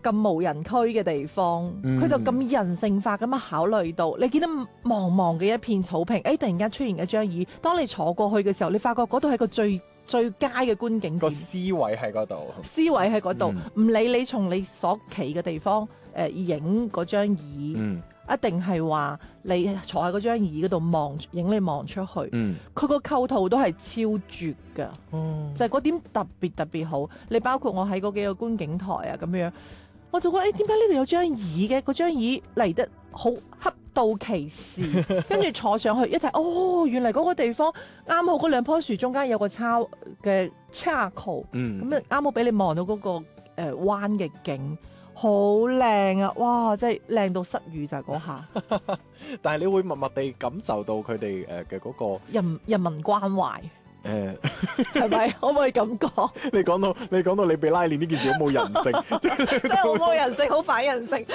咁無人區嘅地方，佢就咁人性化咁樣考慮到，你見到茫茫嘅一片草坪，突然間出現一張椅，當你坐過去嘅時候，你發覺嗰度係個最佳嘅觀景點， 個思維喺嗰度， 思維喺嗰度，唔理你從你所企嘅地方影嗰張椅，一定係話你坐喺嗰張椅嗰度影你望出去，佢個構圖都係超絕㗎，就係嗰點特別好。你包括我喺嗰幾個觀景台啊咁樣，我就覺得點解呢度有張椅嘅？嗰張椅嚟得好恰到其時，跟住坐上去一睇，原嚟嗰個地方啱好嗰兩棵樹中間有個岔口，咁啱好俾你望到嗰個灣嘅景。好靚啊！哇，真係靚到失語就係嗰下。 但係你會默默地感受到佢哋嘅嗰個人民關懷。係咪？可唔可以咁講？ 你講到你被拉鏈呢件事好冇人性， 即係好冇人性，好反人性。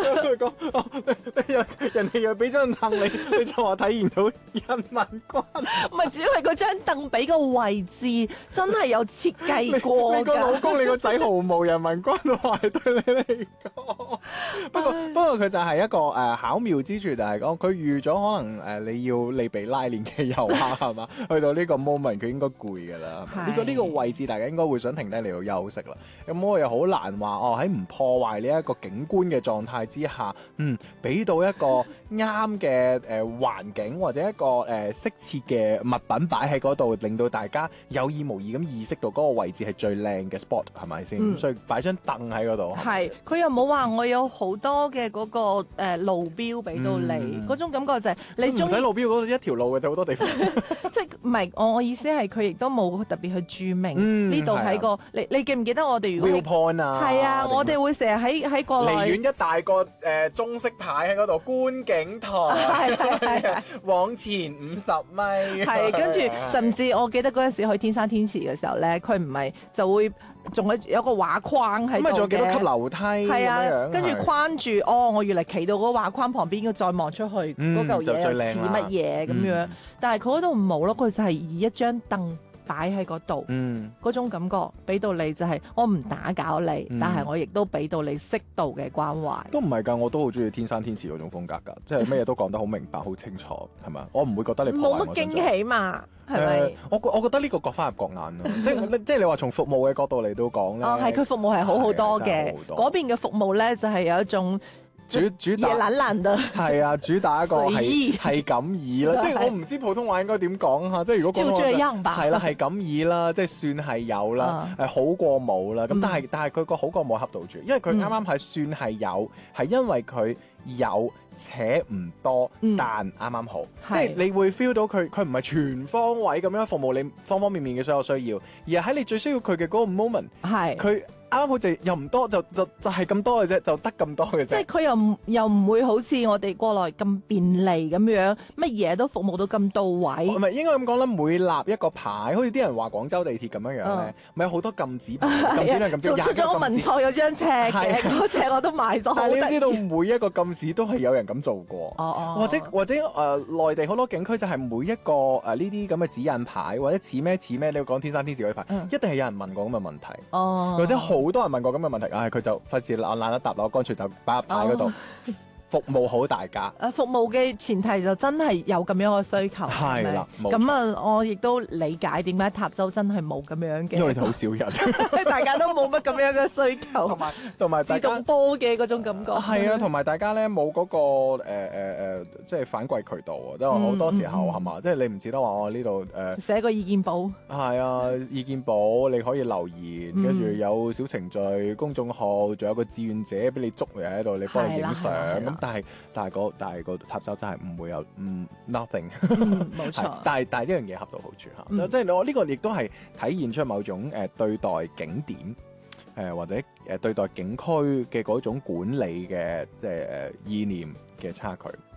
人哋又俾張凳你就話體現到人民關懷。 唔係，主要係嗰張凳俾個位置真係有設計過㗎。 你個老公你個仔毫無人民關懷對你嚟講。不過佢就係一個巧妙之處，就係講佢預咗可能你被拉鏈嘅遊客係嘛，去到呢個 moment。應該攰㗎啦，呢個位置大家應該會想停低嚟到休息啦。咁我又好難話喺唔破壞呢一個景觀嘅狀態之下，俾到一個啱嘅環境或者一個適切嘅物品擺喺嗰度，令到大家有意無意咁意識到嗰個位置係最靚嘅 spot 係咪先？所以擺張凳喺嗰度。係， 佢又冇話我有好多嘅嗰個路標俾到你，嗰種感覺就係你唔使路標嗰度一條路嘅好多地方。 即係唔係我意思係佢亦都冇特別去注明呢度喺個你記唔記得我哋如果 View point 啊？ 係啊，我哋會成日喺國內離遠一大個中式牌喺嗰度觀景台，係往前50米。 係跟住甚至我記得嗰陣時去天山天池嘅時候咧，佢唔係就會仲有個畫框喺度嘅， 咁仲有幾多級樓梯？係啊，跟住框住我原來企到嗰個畫框旁邊，再望出去嗰嚿嘢似乜嘢咁樣。但係佢嗰度冇咯，佢就係以一張凳擺喺嗰度，嗰種感覺俾到你就係我唔打攪你，但係我亦都俾到你適度嘅關懷。 都唔係㗎，我都好中意天山天池嗰種風格㗎，即係咩嘢都講得好明白、好清楚，係咪？我唔會覺得你冇乜驚喜嘛，係咪？ 我覺得呢個各花入各眼咯，即係你話從服務嘅角度嚟到講咧， 係佢服務係好好多嘅，嗰邊嘅服務咧就係有一種。 主打嘢懶懶的係啊，主打一個係咁意啦，即係我唔知普通話應該點講嚇，即係如果講就這樣吧， 係啦，係咁意啦，即係算係有啦，好過冇啦。咁但係佢個好過冇恰到住，因為佢啱啱係算係有，係因為佢有且唔多，但啱啱好，即係你會 feel 到佢唔係全方位咁樣服務你方方面面嘅所有需要，而係喺你最需要佢嘅嗰個 moment，佢。啱啱好就又唔多，就係咁多嘅啫，就得咁多嘅啫。即係佢又唔會好似我哋國內咁便利咁樣，乜嘢都服務到咁到位。 唔係應該咁講啦，每立一個牌，好似啲人話廣州地鐵咁樣樣咧，咪有好多禁止牌，禁止量禁止。 出咗個文創有張尺嘅，嗰尺我都買咗。 但係你要知道，每一個禁止都係有人咁做過。或者內地好多景區就係每一個呢啲咁嘅指引牌，或者似咩，你要講天山天池嗰啲牌，一定係有人問過咁嘅問題。或者好多人問過咁嘅問題，佢就費事懶得答啦，乾脆就擺入牌嗰度。服務好大家， 服務嘅前提就真係有咁樣嘅需求， 係啦。 咁啊，我亦都理解點解塔州真係冇咁樣嘅， 因為好少人， 大家都冇乜咁樣嘅需求， 同埋自動波嘅嗰種感覺。 係啊，同埋大家咧冇嗰個即係反饋渠道啊，即係好多時候係嘛，即係你唔似得話我呢度寫個意見簿， 係啊，意見簿你可以留言，跟住有小程序、公眾號，仲有個志願者俾你捉嚟喺度，你幫你影相咁。但係個塔州真係唔會有nothing， 冇錯。 但係呢樣嘢恰到好處嚇，即係我呢個亦都係體現出某種對待景點或者對待景區嘅嗰種管理嘅即係意念嘅差距。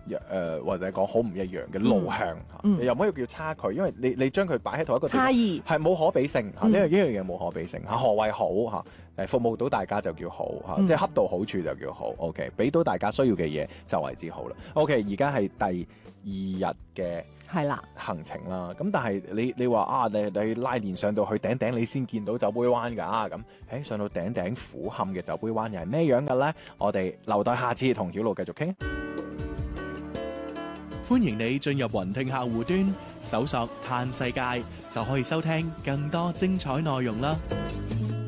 或者講好唔一樣嘅路向嚇，又唔可以叫差距，因為你將佢擺喺同一個地方差異係冇可比性嚇，呢樣嘢冇可比性嚇。何謂好嚇？服務到大家就叫好嚇，即係恰到好處就叫好。OK， 俾到大家需要嘅嘢就為之好啦。OK， 而家係第2日嘅係啦行程啦，咁但係你話啊，你拉練上到去頂你先見到酒杯灣㗎咁，上到頂俯瞰嘅酒杯灣又係咩樣嘅咧？我哋留待下次同曉露繼續傾。 歡迎你進入雲聽客戶端，搜索嘆世界就可以收聽更多精彩內容啦。